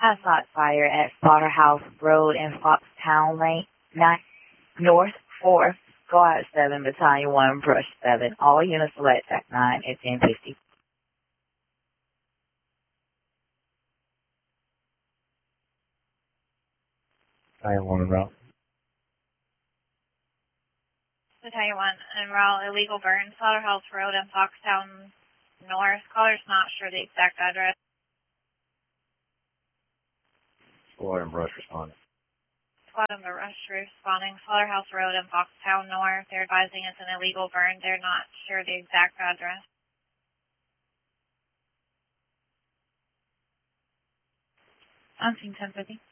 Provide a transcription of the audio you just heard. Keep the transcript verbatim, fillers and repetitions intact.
hazmat fire at Slaughterhouse Road in Foxtown Lane, nine, North four, Squad seven, Battalion one, Brush seven. All units select Jack nine at ten fifty. Battalion one en route. Battalion one en route, illegal burn, Slaughterhouse Road in Foxtown North. Caller's not sure the exact address. Squad and Brush responding. Squad and Brush responding. Slaughterhouse Road in Foxtown North. They're advising it's an illegal burn. They're not sure the exact address. I'm seeing ten fifty.